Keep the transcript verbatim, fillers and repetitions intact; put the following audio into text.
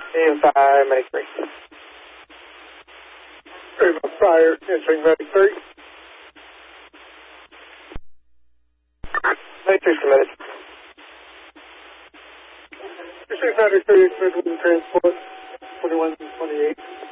Medium five, Medic three. Raven Fire, answering Medic three. Medic three committed. Received Medic three, Midland Transport, twenty-one twenty-eight.